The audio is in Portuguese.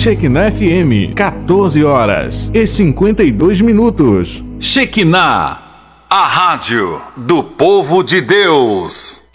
Shekinah FM, 14h52. Shekinah, a rádio do povo de Deus.